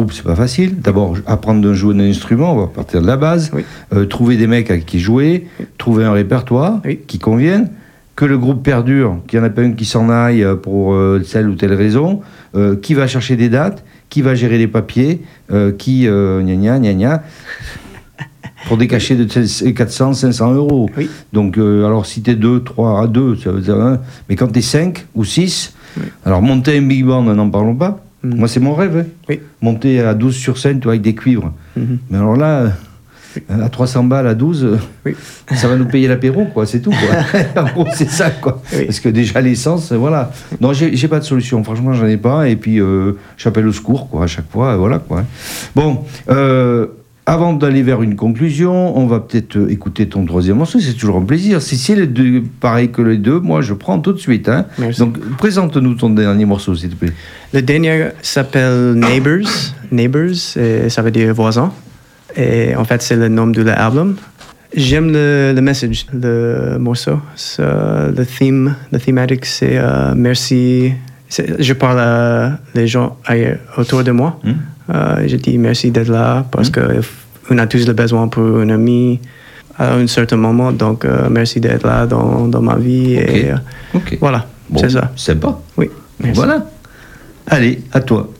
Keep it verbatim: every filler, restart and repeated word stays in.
groupe, c'est pas facile. D'abord, apprendre à jouer un instrument, on va partir de la base. Oui. Euh, trouver des mecs avec qui jouer, Oui. trouver un répertoire Oui. qui convienne. Que le groupe perdure, qu'il n'y en a pas une qui s'en aille pour euh, telle ou telle raison. Euh, qui va chercher des dates, qui va gérer les papiers, euh, qui... Euh, gna gna gna gna. Pour des cachets de quatre cents, cinq cents euros. Oui. Donc, euh, alors si t'es deux, trois à deux, ça veut dire un. Mais quand t'es cinq ou six, oui. Alors monter un big band, n'en parlons pas. Mm. Moi, c'est mon rêve. Hein. Oui. Monter à douze sur scène, tu vois, avec des cuivres. Mm-hmm. Mais alors là, oui. à trois cents balles, à douze, oui. Ça va nous payer l'apéro, quoi, c'est tout, quoi. En gros, c'est ça, quoi. Oui. Parce que déjà, l'essence, voilà. Non, j'ai, j'ai pas de solution, franchement, j'en ai pas. Et puis, euh, j'appelle au secours, quoi, à chaque fois, voilà, quoi. Bon, euh. Avant d'aller vers une conclusion, on va peut-être écouter ton troisième morceau, c'est toujours un plaisir. Si c'est les deux, pareil que les deux, moi je prends tout de suite. Hein. Donc présente-nous ton dernier morceau, s'il te plaît. Le dernier s'appelle Neighbors. Neighbors, et ça veut dire voisin. Et en fait, c'est le nom de l'album. J'aime le, le message, le morceau. So, le theme, le thematic, c'est uh, merci. C'est, je parle à les gens autour de moi. Mm. Uh, je dis merci d'être là parce mm. qu'on a tous le besoin pour un ami à un certain moment. Donc, uh, merci d'être là dans, dans ma vie. Okay. Et, uh, okay. Voilà, bon, c'est ça. Sympa. Oui, merci. Voilà. Allez, à toi.